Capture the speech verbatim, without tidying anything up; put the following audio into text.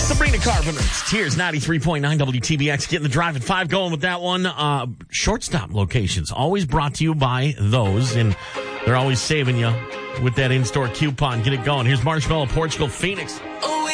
Sabrina Carpenter's Tears, ninety-three point nine W T B X. Getting the drive at five, going with that one. Uh, shortstop locations, always brought to you by those, and they're always saving you with that in-store coupon. Get it going. Here's Marshmallow, Portugal, Phoenix. Oh,